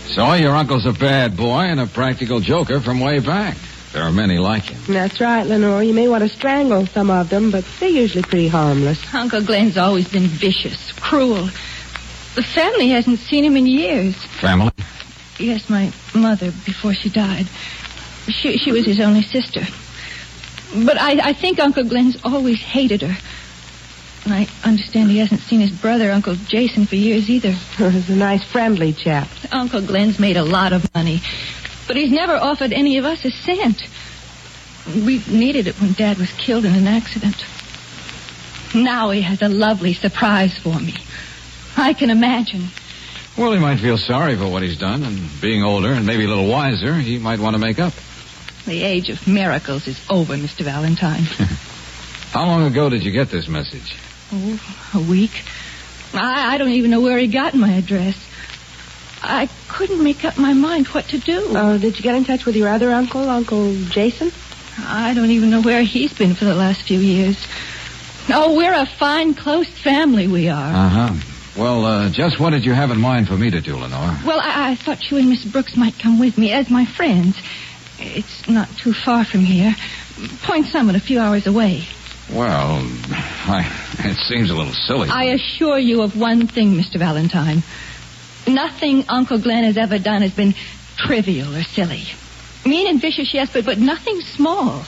So your uncle's a bad boy and a practical joker from way back. There are many like him. That's right, Lenore. You may want to strangle some of them, but they're usually pretty harmless. Uncle Glenn's always been vicious, cruel. The family hasn't seen him in years. Family? Yes, my mother, before she died. She was his only sister. But I think Uncle Glenn's always hated her. And I understand he hasn't seen his brother, Uncle Jason, for years either. He's a nice, friendly chap. Uncle Glenn's made a lot of money, but he's never offered any of us a cent. We needed it when Dad was killed in an accident. Now he has a lovely surprise for me. I can imagine. Well, he might feel sorry for what he's done, and being older and maybe a little wiser, he might want to make up. The age of miracles is over, Mr. Valentine. How long ago did you get this message? Oh, a week. I don't even know where he got my address. I couldn't make up my mind what to do. Did you get in touch with your other uncle, Uncle Jason? I don't even know where he's been for the last few years. Oh, we're a fine, close family, we are. Uh-huh. Well, just what did you have in mind for me to do, Lenore? Well, I thought you and Miss Brooks might come with me as my friends. It's not too far from here. Point Summit, a few hours away. Well, it seems a little silly. I assure you of one thing, Mr. Valentine. Nothing Uncle Glenn has ever done has been trivial or silly. Mean and vicious, yes, but nothing small.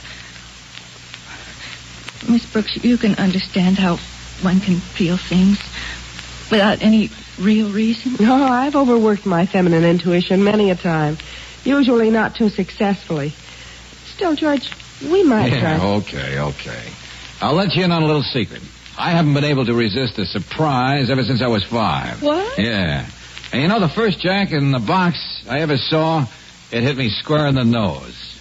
Miss Brooks, you can understand how one can feel things without any real reason. No, I've overworked my feminine intuition many a time. Usually not too successfully. Still, George, we might try. Okay. I'll let you in on a little secret. I haven't been able to resist a surprise ever since I was 5. What? Yeah. And you know, the first jack in the box I ever saw, it hit me square in the nose.